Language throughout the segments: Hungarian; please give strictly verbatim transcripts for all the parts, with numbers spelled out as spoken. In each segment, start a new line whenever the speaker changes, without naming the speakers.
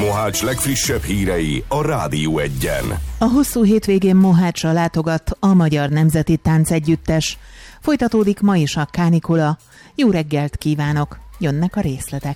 Mohács legfrissebb hírei a Rádió Egyen.
A hosszú hétvégén Mohácsra látogat a Magyar Nemzeti Táncegyüttes. Folytatódik ma is a kánikula. Jó reggelt kívánok! Jönnek a részletek.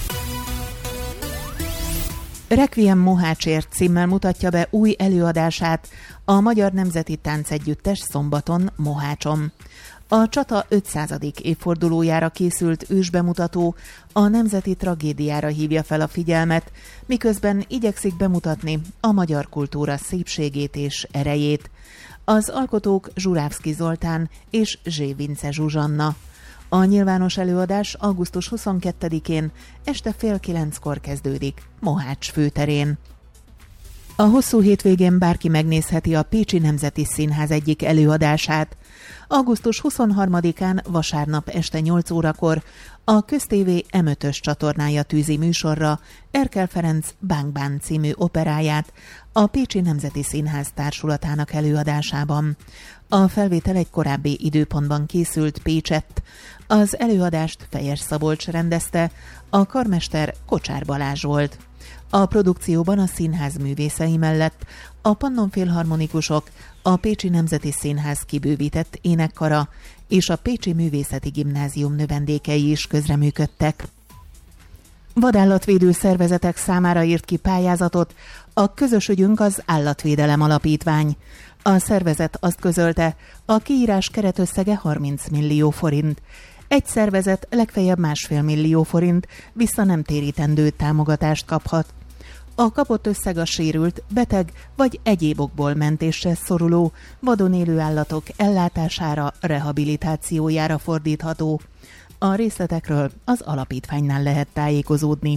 Requiem Mohácsért címmel mutatja be új előadását a Magyar Nemzeti Táncegyüttes szombaton Mohácson. A csata ötszázadik évfordulójára készült ősbemutató a nemzeti tragédiára hívja fel a figyelmet, miközben igyekszik bemutatni a magyar kultúra szépségét és erejét. Az alkotók Zsurávszky Zoltán és Zsé Vince Zsuzsanna. A nyilvános előadás augusztus huszonkettedikén este fél kilenckor kezdődik Mohács főterén. A hosszú hétvégén bárki megnézheti a Pécsi Nemzeti Színház egyik előadását. augusztus huszonharmadikán vasárnap este nyolc órakor a Köztévé em ötös csatornája tűzi műsorra Erkel Ferenc Bánk Bán című operáját a Pécsi Nemzeti Színház társulatának előadásában. A felvétel egy korábbi időpontban készült Pécsett. Az előadást Fejes Szabolcs rendezte, a karmester Kocsár Balázs volt. A produkcióban a színház művészei mellett a Pannon Filharmonikusok, a Pécsi Nemzeti Színház kibővített énekkara és a Pécsi Művészeti Gimnázium növendékei is közreműködtek. Vadállatvédő szervezetek számára írt ki pályázatot a Közös ügyünk az Állatvédelem Alapítvány. A szervezet azt közölte, a kiírás keretösszege harminc millió forint. Egy szervezet legfeljebb másfél millió forint vissza nem térítendő támogatást kaphat. A kapott összeg a sérült, beteg vagy egyéb okból mentésre szoruló vadon élő állatok ellátására, rehabilitációjára fordítható. A részletekről az alapítványnál lehet tájékozódni.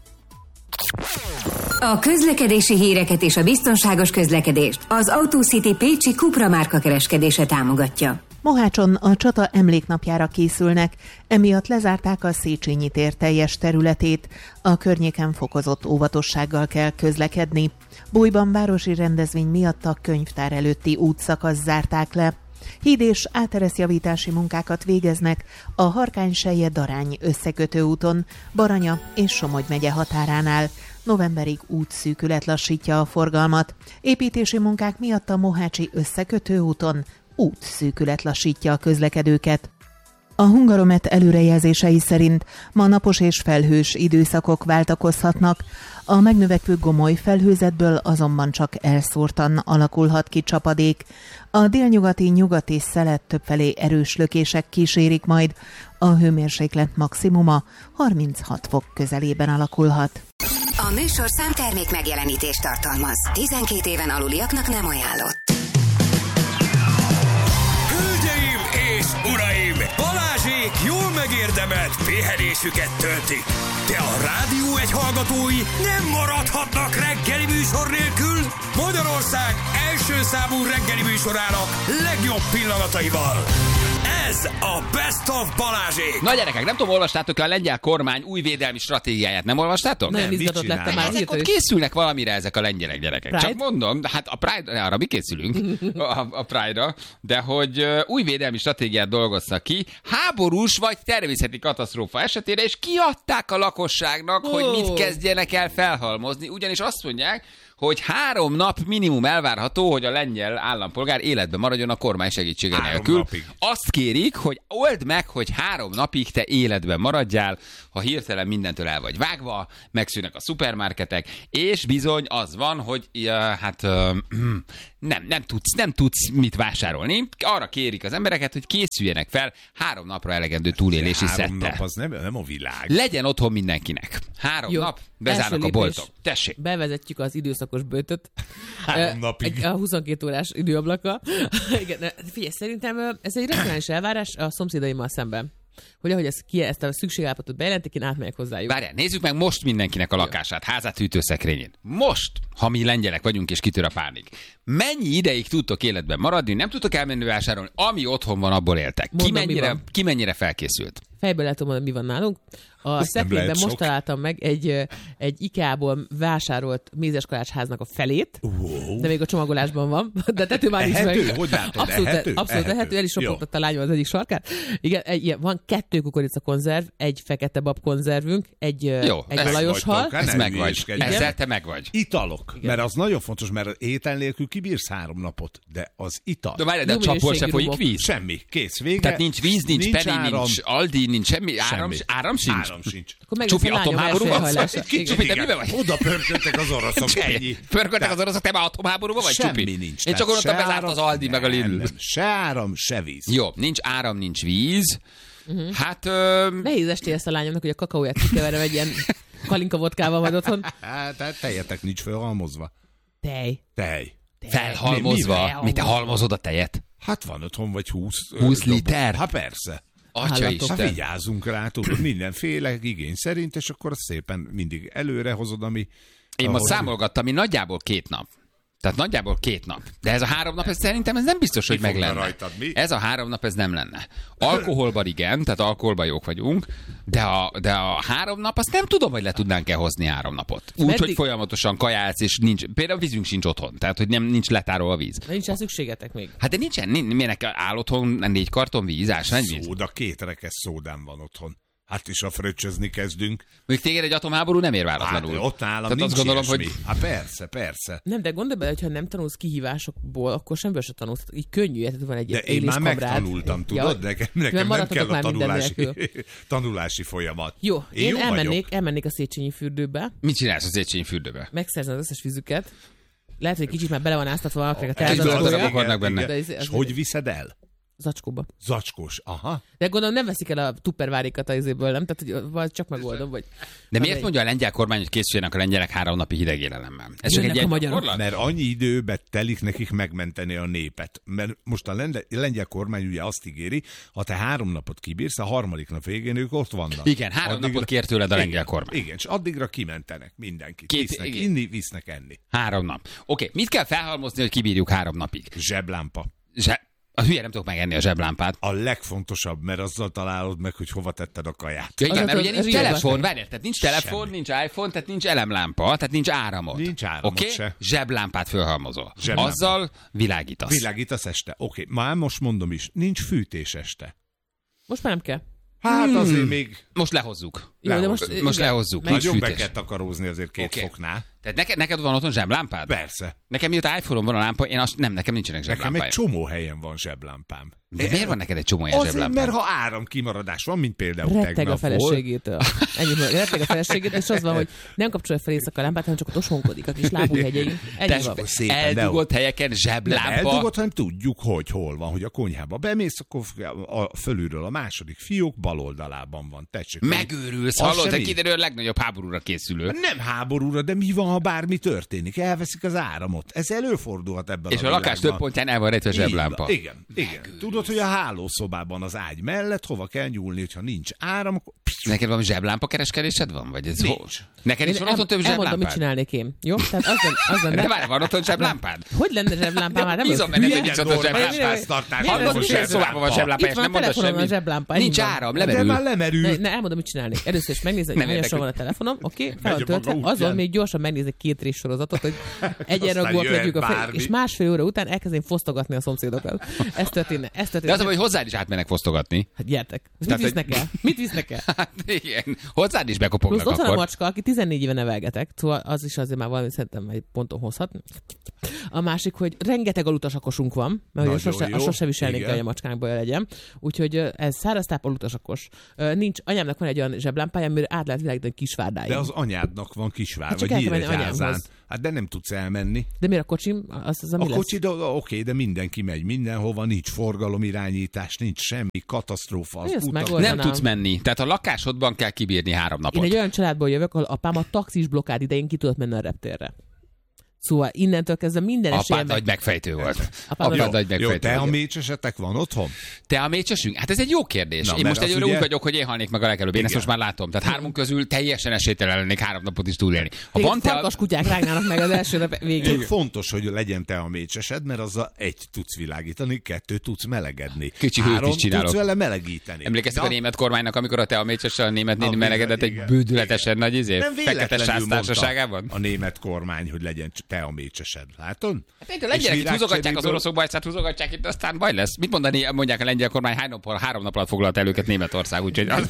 A közlekedési híreket és a biztonságos közlekedést az Autocity Pécsi Cupra márka kereskedése támogatja.
Mohácson a csata emléknapjára készülnek, emiatt lezárták a Széchenyi tér teljes területét, a környéken fokozott óvatossággal kell közlekedni. Bújban városi rendezvény miatt a könyvtár előtti útszakasz zárták le. Híd és átereszjavítási munkákat végeznek a Harkány-Selje-Darány összekötő úton, Baranya és Somogy megye határánál. Novemberig útszűkület lassítja a forgalmat. Építési munkák miatt a mohácsi összekötő úton útszűkület lassítja a közlekedőket. A Hungaromet előrejelzései szerint ma napos és felhős időszakok váltakozhatnak, a megnövekvő gomoly felhőzetből azonban csak elszórtan alakulhat ki csapadék. A délnyugati, nyugati szelet többfelé erős lökések kísérik majd, a hőmérséklet maximuma harminchat fok közelében alakulhat.
A műsorszám termék megjelenítést tartalmaz. tizenkét éven aluliaknak nem ajánlott.
Hölgyeim és uraim! Balázsék jól megérdemelt pihenésüket töltik. De a Rádió egy hallgatói nem maradhatnak reggeli műsor nélkül. Magyarország első számú reggeli műsorának legjobb pillanataival. Ez a Best of Balázsék.
Na gyerekek, nem tudom, olvastátok a lengyel kormány új védelmi stratégiáját? Nem olvastátok?
Nagyon izgatott lettem már.
Ezek ott készülnek valamire ezek a lengyelek gyerekek.
Pride?
Csak mondom, hát a Pride, arra mi készülünk, a, a Pride-ra, de hogy uh, új védelmi stratégiát dolgoztak ki, háborús vagy természeti katasztrófa esetére, és kiadták a lakosságnak, oh. hogy mit kezdjenek el felhalmozni, ugyanis azt mondják, hogy három nap minimum elvárható, hogy a lengyel állampolgár életben maradjon a kormány segítsége nélkül. Azt kérik, hogy old meg, hogy három napig te életben maradjál, ha hirtelen mindentől el vagy vágva, megszűnnek a szupermarketek, és bizony az van, hogy uh, hát uh, nem, nem, tudsz, nem tudsz mit vásárolni. Arra kérik az embereket, hogy készüljenek fel három napra elegendő túlélési szettel.
Három nap az nem, nem a világ.
Legyen otthon mindenkinek. Három
Jó.
nap, bezárnak a boltok. Tessék.
Bevezetjük az időszakos böjtöt.
Három napig.
Egy, a huszonkét órás időablaka. Igen, figyelj, szerintem ez egy racionális elvárás a szomszédaimmal szemben. Hogy ahogy ezt, ki, ezt a szükségállapotot bejelentik, én átmegyek hozzájuk.
Várjál, nézzük meg most mindenkinek a lakását, házát, hűtőszekrényét. Most, ha mi lengyelek vagyunk és kitör a pánik. Mennyi ideig tudtok életben maradni, nem tudtok elmenni vásárolni, ami otthon van, abból éltek. Ki
Mondom,
mennyire, ki mennyire felkészült?
fejből lehet mondani, mi van nálunk. A szekrényben most találtam meg egy, egy IKEA-ból vásárolt mézeskalácsháznak a felét, wow. de még a csomagolásban van, de tető már nincs meg.
Hogy látod,
abszolút
ehető?
Abszolút ehető, el is sopogtatta a lányom az egyik sarkát. Igen, egy, van kettő kukorica konzerv, egy fekete bab konzervünk, egy,
jó,
egy olajos hal.
Ez megvagy. Ezzel te megvagy.
Italok, igen. Mert az nagyon fontos, mert étel nélkül kibírsz három napot, de az ital.
De várj, de a csapból se folyik víz.
Semmi, kész, vége.
Tehát nincs víz, nincs, nincs penny,
áram,
nincs Aldi, nincs semmi, áram,
semmi.
áram sincs.
Áram sincs.
Csupi atomháborúban vagy?
Csupi, te miben vagy? Oda pörköltek az oroszok, ennyi.
Pörköltek az oroszok, te már atomháborúban vagy, Csupi?
Semmi nincs.
Én csak gondoltam, bezárt az Aldi meg a Lidl.
Se áram, se víz.
Jó, nincs áram, nincs víz.
Uh-huh.
Hát... Ö...
Nehéz esté ezt a lányomnak, hogy a kakaóját kikeverem egy ilyen kalinka vodkával majd otthon.
Tehát tejetek nincs felhalmozva.
Tej.
Tej.
Felhalmozva? Mi, mi te halmozod a tejet?
Hát van otthon vagy húsz.
húsz liter?
Hát persze.
Atya Isten.
Hát vigyázzunk rá, tudod, mindenféle igény szerint, és akkor szépen mindig előre hozod, ami...
Én most számolgattam, én nagyjából két nap. Tehát nagyjából két nap. De ez a három nap, ez szerintem ez nem biztos, hogy meg lenne.
Rajtad, mi?
Ez a három nap, ez nem lenne. Alkoholban igen, tehát alkoholban jók vagyunk, de a, de a három nap, azt nem tudom, hogy le tudnánk-e hozni három napot. Úgy, Meddig... hogy folyamatosan kajálsz, és nincs, például vízünk sincs otthon, tehát hogy nem, nincs letárolva a víz.
De nincs rá szükségetek még.
Hát de nincsen, miért áll otthon négy karton víz, ásványvíz?
Szóda, két rekesz szódám van otthon. Hát is a fröccsözni kezdünk.
Még téged egy atomháború nem ér váratlanul.
Hát, ott nálam
Tehát
nincs
azt gondolom,
ilyesmi.
hogy...
Hát persze, persze.
Nem, de gondolj bele, hogyha nem tanulsz kihívásokból, akkor semből se tanulsz. Így könnyű, tehát van egy
de én már megtanultam, tudod?
Ja,
nekem nekem nem kell a tanulási, tanulási folyamat.
Jó, én, én
jó
elmennék, elmennék a Széchenyi fürdőbe.
Mit csinálsz a Széchenyi fürdőbe?
Megszerzem az összes vízüket. Lehet, hogy kicsit már bele van áztatva a
darabok benne.
És hogy viszed el?
Zacskóba.
Zacskós, aha.
De gondolom nem veszik el a tuppervárikat az izéből, nem? Tehát, hogy vagy csak megoldom, vagy...
De miért mondja a lengyel kormány, hogy készüljenek a lengyelek három napi hideg élelemmel? Ez csak egy
magyar.
Mert annyi időbe telik nekik megmenteni a népet. Mert most a lengyel kormány ugye azt ígéri, ha te három napot kibírsz, a harmadik nap végén ők ott vannak.
Igen, három addigra... napot kér tőled a lengyel kormány.
Igen, és addigra kimentenek mindenkit.
Két,
visznek
igen.
inni, visznek enni.
Három nap. Oké, mit kell felhalmozni, hogy kibírjuk három napig?
Zseblámpa.
Zse... A hülye nem tudok megenni a zseblámpát.
A legfontosabb, mert azzal találod meg, hogy hova tetted a kaját.
Ja, igen, mert ugye nincs telefon, várjál, tehát nincs telefon, semmi. Nincs iPhone, tehát nincs elemlámpa, tehát nincs áramod.
Nincs áramod
okay?
se.
Zseblámpát fölhalmozol.
Zseblámpa.
Azzal világítasz.
Világítasz este. Oké, okay. Már most mondom is, nincs fűtés este.
Most már nem kell.
Hát hmm. azért még...
Most lehozzuk.
Jó, de most,
most lehozzuk.
Nagyon be kell takarózni azért két okay. foknál.
Tehát neked, neked van otthon zseblámpád?
Persze.
Nekem miatt iPhone-on van a lámpa, én azt, nem, nekem nincsenek zseblámpáim.
Nekem egy csomó helyen van zseblámpám.
De miért van neked egy csomó ilyen zseblámpád?
Azért, mert ha áramkimaradás van, mint például
retteg
tegnap
a feleségétől. Ennyit mondja, retteg a feleségétől, és az van, hogy nem kapcsolja fel éjszaka a lámpát, hanem csak ott osonkodik a kis lábújhegyein. Ennyi van.
Eldugott helyeken zseblámpa.
Nem eldugott, hanem tudjuk, hogy hol van, hogy a konyhába bemész, akkor a fölülről a második fiók bal oldalában van. Tessék,
megőrülsz, hallod, te kiderül a legnagyobb háborúra készülő.
Nem háborúra, de mi van, ha bármi történik? Elveszik az áramot. Ez előfordulhat ebben
és a, a lakás több pontján el van rejtve a zseblámpa.
Igen, igen. Tudod, hogy a hálószobában az ágy mellett hova kell nyúlni, hogyha nincs áram, akkor...
Neked valami zseblámpa kereskedésed van? Vagy ez
nincs.
Neked is van otthon több zseblámpád?
Elmondom, mit csinálnék én. Jó? Tehát az lenne, az lenne...
De várj, van otthon zseblámpád?
Hogy lenne zseblámpám? Hát nem
bízom benned, hogy nincs otthon zseblámpád.
Hallod,
milyen szobában van zseblámpád, és nem mondasz semmit. Nincs áram, lemerül.
De már lemerül.
Ne, elmondom, mit csinálnék. Először is megnézni, hogy hányasra van a telefonom, oké? Fel van töltve, azon még gyorsan megnézni két rész sorozatot, hogy egyenragúak legyünk a fel, és másfél óra után elkezdém fosztogatni a szomszédokat. Ez történne, ez történne.
De az, hogy hozzád is átmennek fosztogatni.
Hát gyertek. Mit visznek el? Mit visznek el?
Hát igen, hozzád is bekopognak
plusz
akkor.
Ott van a macska, aki tizennégy éve nevelgetek, szóval az is azért már valami szerintem egy ponton hozhat. A másik, hogy rengeteg alutasakosunk van, mert ugye sose, a sose viselnék el, hogy a macskánkból legyen. Úgyhogy ez száraztáp alutasakos. Nincs, anyámnak van egy olyan zseblámpája, amire át lehet világítani Kisvárdáig.
De az anyádnak van Kisvár,
hát
vagy Nyíregyházán. Hát de nem tudsz elmenni.
De miért a kocsim? Az, az, ami
a kocsi, de, oké, de mindenki megy mindenhova, nincs forgalomirányítás, nincs semmi, katasztrófa. Az utak,
nem tudsz menni. Tehát a lakásodban kell kibírni három napot.
Én egy olyan családból jövök, ahol apám a taxis blokkád idején ki tudott menni a reptérre. Szóval innentől kezdve minden esélye...
Apád nagy megfejtő volt.
Apád
Apád nagy megfejtő.
Jó, te a mécsesetek van otthon?
Te a mécsesünk? Hát ez egy jó kérdés.
Na,
én most egyről
ugye...
úgy vagyok, hogy én halnék meg a legelőbb. Én
Igen.
ezt most már látom. Tehát hármunk közül teljesen esélytelen lennék három napot is túlélni. Ha
Van
van te
farkas
a...
kutyák rágnának meg az első nap végén.
Fontos, hogy legyen te a mécsesed, mert azzal egy tudsz világítani, kettő tudsz melegedni.
Kicsi hőt
Három
is csinálok.
tudsz vele melegíteni.
Emlékeztek
Na,
a német kormánynak, amikor a te a mécsessel a német néni
A
melegedett egy
igen,
bődületesen nagy izé?
Nem
Fekete
véletlenül
sász
mondta
társaságában?
a német kormány, hogy legyen te a mécsesed. Látod?
Hát a lengyelek itt húzogatják az oroszok bajszát, húzogatják itt, aztán baj lesz. Mit mondani, mondják a lengyel kormány, hány nap, három nap alatt foglalt el őket Németország, úgyhogy az,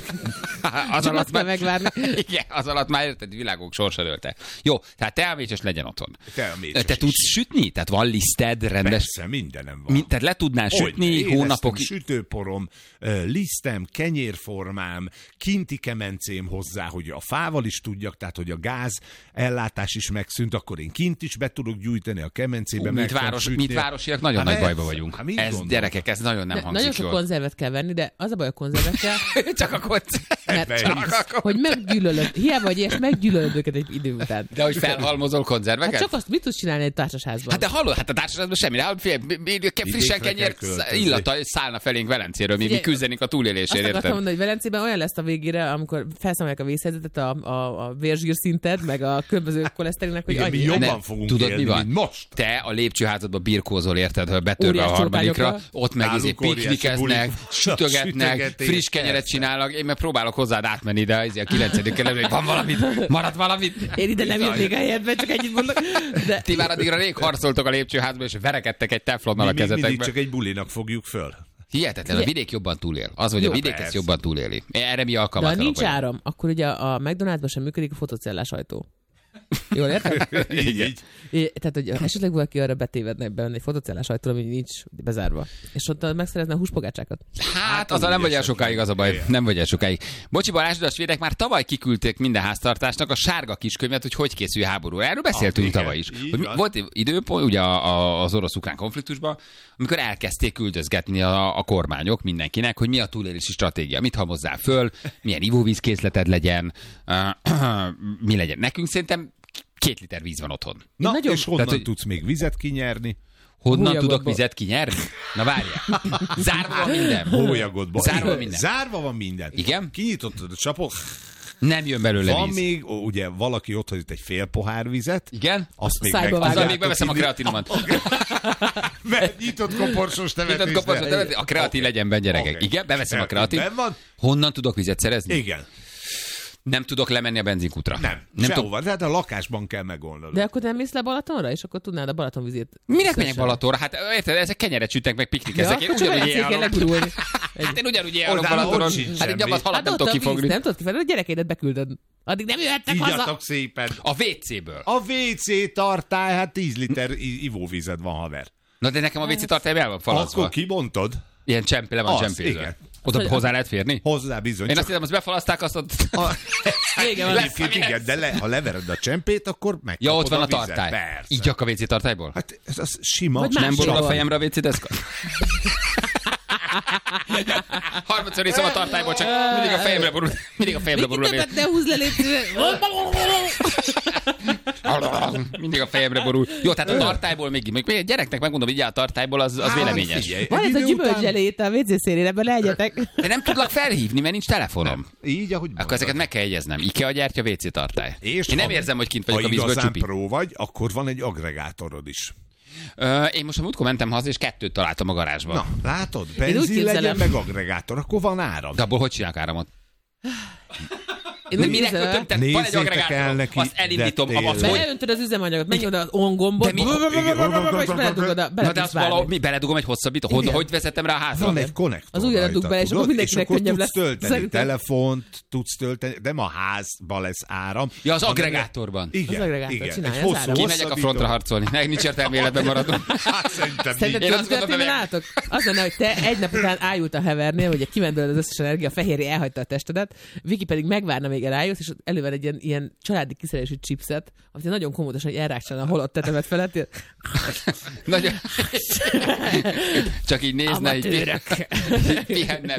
az alatt
kell megvárni.
Igen, az alatt már érted, világok sorsa dőlte. Jó, tehát te a mécses legyen otthon.
Te a mécses
Te tudsz
is.
sütni? Tehát van liszted, rendes?
Persze, mindenem van.
Mi, tehát le tudnál
Hogyne,
sütni
éreztem
hónapok...
sütőporom, lisztem, kenyérformám, kinti kemencém hozzá, hogy a fával is tudjak, tehát hogy a gáz ellátás is megszűnt, akkor én kint is be tudok gyújtani a kemencébe.
Ú, mit, város, mit városiak, nagyon
hát
nagy
ez,
bajba vagyunk.
Hát
ez,
gondol?
gyerekek, ez nagyon nem
De
hangzik
nagyon sok
jól.
konzervet kell venni, de az a baj a konzervekkel,
Csak a koncert.
mert
Csak
a
hogy meggyűlölöd, hiába vagy ilyes, meggyűlölöd őket egy idő után.
De hogy felhalmozol konzerveket?
Hát csak azt mit tudsz csinálni egy társasházban?
Hát de hallod, hát a társaságban semmi, hát fél, frissen
kell
kenyér
költözni.
illata szállna felénk Velencéről, mi, mi
Figyelj,
küzdenénk a
Azt
túlélésért,
akartam
érted?
mondani, hogy Velencében olyan lesz a végére, amikor felszámolják a vészhelyzetet a, a, a vérzsírszinted, meg a különböző koleszterinnek, hogy
Igen, mi
annyi.
jobban
Ne,
fogunk
tudod,
élni,
mi van?
mint most.
Te a lépcsőházadba birkózol, érted, hogy betörve
Óriás
a harmadikra,
csótányokkal.
ott meg
Nálunk
izé
óriási
piknikeznek,
bulik.
sütögetnek,
Sütögetés,
friss kenyeret
persze.
csinálnak, én meg próbálok hozzád átmenni, de izé a kilencedik kerületben, van valamit, marad valamit.
Én ide nem jönnék a helyedbe, csak ennyit mondok. De
Ti már addigra rég harcoltok a lépcsőházba, és verekedtek egy teflonnal a
Mi még mindig
kezetekbe.
csak egy bulinak fogjuk föl.
Hihetetlen, a vidék jobban túlél. Az, hogy
Jó,
a vidék ezt
persze.
jobban túléli. Erre mi
de ha
alkalmatlanok
nincs
vagyunk.
áram, akkor ugye a McDonald'sban sem működik a fotocellás ajtó. Jól érted?
Így, így.
É, tehát, hogy esetleg valaki arra betévedne be egy fotocellás ajtó, ami nincs bezárva. És ott megszerezne a húspogácsákat.
Hát, azzal nem vagy el sokáig, az a baj. Nem vagy el sokáig. Bocsi Balázs, de a svédek már tavaly kiküldték minden háztartásnak a sárga kiskönyvet, hogy hogy készül háború. Erről beszéltünk
Ah, igen,
tavaly is.
így
Hogy mi,
van.
volt időpont, ugye a, a, az orosz-ukrán konfliktusban, amikor elkezdték küldözgetni a, a kormányok mindenkinek, hogy mi a túlélési stratégia, mit hamozzál föl, milyen ivóvízkészleted legyen, uh, mi legyen. Nekünk szerintem két liter víz van otthon.
Na,
Nagyon-
és honnan
Tehát, hogy-
tudsz még vizet kinyerni?
Honnan
Hólyagodból.
tudok vizet kinyerni? Na várjál. Zárva van minden.
Hólyagodban.
Zárva
Igen,
minden.
Zárva van minden.
Igen?
Kinyitottad a csapot,
Nem jön belőle
van
víz.
még, ó, ugye valaki ott hagyott egy fél pohár vizet,
Igen?
azt még
Szájba
meg
vágja.
Azzal még beveszem a kreatinomat.
Mert nyitott koporsos temetésre.
Nyitott koporsot, temetni, a kreatin legyen benne, gyerekek.
Oké.
Igen, beveszem a kreatin.
Ben van?
Honnan tudok vizet szerezni?
Igen.
Nem tudok lemenni a benzinkútra.
Nem.
nem tudok.
Sehova. Tehát a lakásban kell megoldani.
De akkor nem mész le Balatonra, és akkor tudnád a Balatonvizét.
Minek menjek
szesen.
Balatonra? Hát érted, ezek kenyeret sütnek, meg piknikeznek.
Ja,
Én
csak
ugyanúgy
olyan
járok.
kell legurulni.
Hát én ugyanúgy járok
Oda,
Balatonon.
ott sincs
Hát egy
semmi.
nyamat halat
Hát
nem
ott
tudok
a víz,
kifogni.
nem tudod kifogni, a gyerekeidet beküldöd. Addig nem jöhettek haza.
Igyatok szépen.
A vé céből.
A vé cé tartály, hát tíz liter i- ivóvízed van, haver.
Na de nekem a vé cé tartály el van falazva.
Akkor kibontod?
Ilyen csempé le van
Az,
csempézve.
igen.
Oda hozzá lehet férni?
Hozzá bizony.
Én
Csak
azt hiszem, azt befalazták, azt ott...
Vége van.
Egyébként igen, de le, ha levered a csempét, akkor megkapod
Ja, ott van a
vizet.
tartály.
Persze.
Igyak a vé cé tartályból?
Hát ez az sima.
Vagy
Nem
másik
borul a
van.
fejemre a vé cé deszka? Harmadszor iszom a tartályból, csak mindig a fejemre borul. Mindig a fejemre borul a vé cé.
Többet ne húzz le, légy szíves.
Mindig a fejemre borul. Jó, tehát a tartályból még, még egy gyereknek megmondom, hogy így a tartályból, az, az véleményes.
Figyelj,
Van
egy
ez a
idő után-
gyümölcselét a vé cé szélén, ebben legyetek.
De nem tudlak felhívni, mert nincs telefonom.
Így, ahogy
Akkor ezeket meg kell jegyeznem. IKEA gyártja vé cé tartály.
És
Én nem
ha-
érzem, hogy kint vagyok
ha
a vízből
igazán
csupi.
pró vagy, akkor van egy agregátorod is.
Ö, én most a múltkor mentem haza, és kettőt találtam a garázsban.
Na, látod?
úgy
Benzin legyen,
képzelem.
meg agregátor, akkor van áram.
De abból hogy csinálják áramot?
Én
De
úgy
mire
képzelem,
kötöm? Tehát van egy
Nézzétek el
agregátorom,
neki,
azt elindítom,
de
a azt hogy...
beöntöd az üzemanyagot, menj oda az on gombot,
De mi-
és beledugod a
Na de
beledugsz
azt valahogy
vágni.
mi beledugom egy hosszabítót. Hogy,
Igen.
hogy vezetem rá a házra?
Van egy konnektor
Az ujjadat
rajta,
dug bele, és
tudod?
akkor mindenkinek
és akkor
könnyebb
tudsz
lesz.
tölteni
Szerintem.
telefont, tudsz tölteni, nem a házba lesz áram.
Ja, az
hanem-
agregátorban.
Igen,
Az agregátor
igen.
csinálja
Egy
az
hosszú
áramot.
Kimegyek a
hosszabbító.
frontra harcolni. Ne, nincs értelme életben maradom.
Hát szerintem
Szerinted
így.
Én azt
tudod,
gondolom,
történni
hogy-
nálatok? Az lenne, hogy te egy nap után ájult a hevernél, ugye kimendőled az összes energia, a fehérje elhagyta a testedet, Viki pedig megvárna, még elájulsz, és elővel egy ilyen, ilyen családi kiszerelésű chipset, amit nagyon komódosan elrákcsálna a holott tetemet felett. ilyen-
Nagyon... Csak így nézne, így
Amatőrök.
pihenne